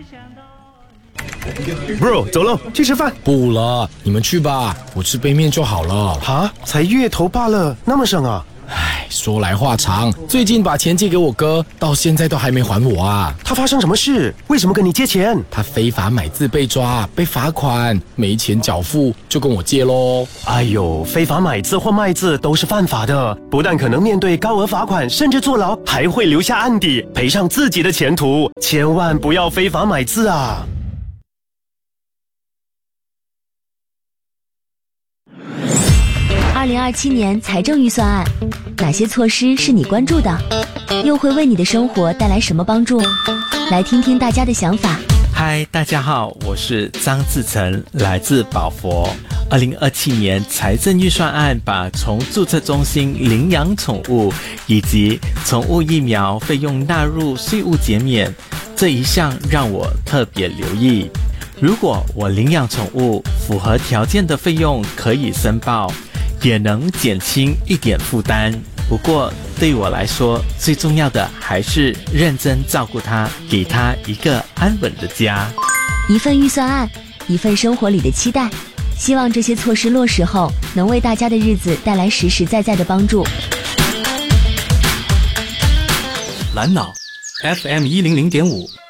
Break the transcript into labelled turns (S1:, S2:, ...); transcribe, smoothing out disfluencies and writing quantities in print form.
S1: Bro， 走了，去吃饭。
S2: 不了，你们去吧，我吃杯面就好了。
S1: 哈，才月头罢了，那么省啊？
S2: 唉，说来话长，最近把钱借给我哥，到现在都还没还我啊。
S1: 他发生什么事？为什么跟你借钱？
S2: 他非法买字被抓，被罚款，没钱缴付，就跟我借咯。
S1: 哎呦，非法买字或卖字都是犯法的，不但可能面对高额罚款，甚至坐牢，还会留下案底，赔上自己的前途。千万不要非法买字啊
S3: ！2027年财政预算案，哪些措施是你关注的？又会为你的生活带来什么帮助？来听听大家的想法。
S4: 嗨，大家好，我是张志成，来自宝佛。2027年财政预算案把从注册中心领养宠物以及宠物疫苗费用纳入税务减免，这一项让我特别留意。如果我领养宠物，符合条件的费用可以申报，也能减轻一点负担。不过对我来说，最重要的还是认真照顾它，给它一个安稳的家。
S3: 一份预算案，一份生活里的期待，希望这些措施落实后，能为大家的日子带来实实在在的帮助。
S5: 蓝脑 FM 100.5